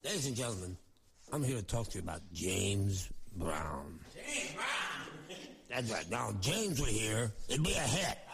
Ladies and gentlemen, I'm here to talk to you about James Brown. James Brown? That's right. Now, if James were here, it'd be a hit.